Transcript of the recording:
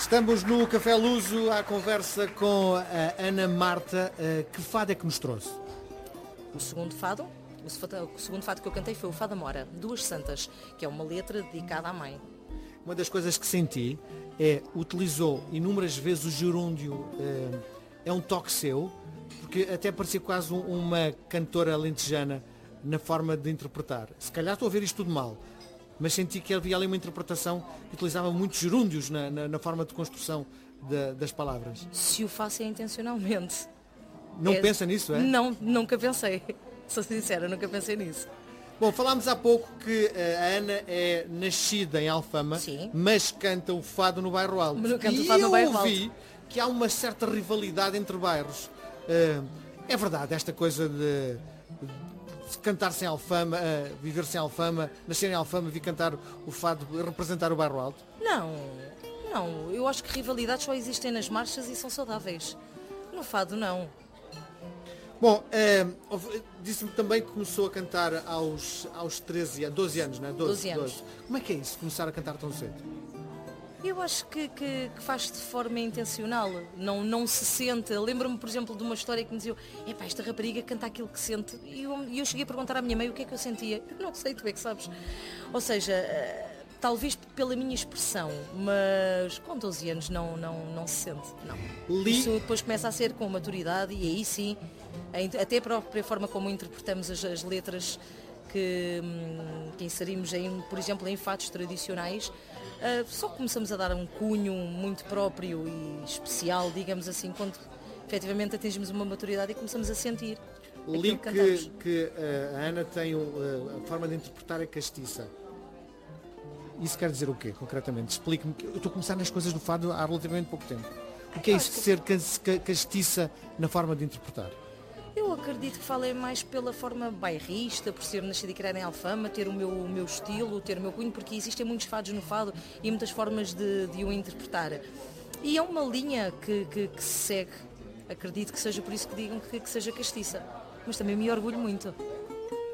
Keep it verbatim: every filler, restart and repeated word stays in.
Estamos no Café Luso à conversa com a Ana Marta. Que fado é que nos trouxe? O segundo fado, o segundo fado que eu cantei foi o Fado Mora, Duas Santas, que é uma letra dedicada à mãe. Uma das coisas que senti é, utilizou inúmeras vezes o gerúndio, é um toque seu, porque até parecia quase uma cantora alentejana na forma de interpretar. Se calhar estou a ver isto tudo mal, mas senti que havia ali uma interpretação que utilizava muitos gerúndios na, na, na forma de construção de, das palavras. Se o faço é intencionalmente. Não é... pensa nisso, é? Não, nunca pensei. Sou sincera, nunca pensei nisso. Bom, falámos há pouco que a Ana é nascida em Alfama, Sim, mas canta o fado no Bairro Alto. Canta e o fado eu no Bairro ouvi Alto. que há uma certa rivalidade entre bairros. É verdade, esta coisa de... cantar-se em Alfama, uh, viver-se em Alfama, nascer em Alfama, vir cantar o fado, representar o Bairro Alto? Não, não. Eu acho que rivalidades só existem nas marchas e são saudáveis. No fado, não. Bom, uh, disse-me também que começou a cantar aos, aos treze, doze anos, não é? doze, doze anos. doze. Como é que é isso, começar a cantar tão cedo? Eu acho que, que, que faz de forma intencional, não, não se sente. Lembro-me, por exemplo, de uma história que me dizia: epá, esta rapariga canta aquilo que sente. E eu, eu cheguei a perguntar à minha mãe o que é que eu sentia. Eu não sei, tu é que sabes. Ou seja, talvez pela minha expressão, mas com doze anos não, não, não se sente. Não. Li... Isso depois começa a ser com maturidade e aí sim, até a própria forma como interpretamos as, as letras que, que inserimos, em, por exemplo, em fados tradicionais. Uh, só começamos a dar um cunho muito próprio e especial, digamos assim, quando efetivamente atingimos uma maturidade e começamos a sentir. Li que, que, que uh, a Ana tem uh, a forma de interpretar é castiça. Isso quer dizer o quê, concretamente? Explique-me. Eu estou a começar nas coisas do fado há relativamente pouco tempo. O que é isso de ser castiça na forma de interpretar? Eu acredito que falei mais pela forma bairrista, por ser nascida e criada em Alfama, ter o meu, o meu estilo, ter o meu cunho, porque existem muitos fados no fado e muitas formas de, de o interpretar. E é uma linha que, que, que se segue. Acredito que seja por isso que digam que, que seja castiça. Mas também me orgulho muito.